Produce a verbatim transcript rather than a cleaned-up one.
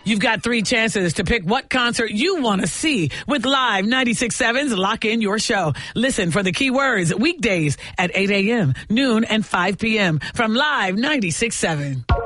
You've got three chances to pick what concert you want to see with Live ninety-six point seven's Lock In Your Show. Listen for the keywords weekdays at eight a.m., noon, and five p.m. from Live ninety-six point seven.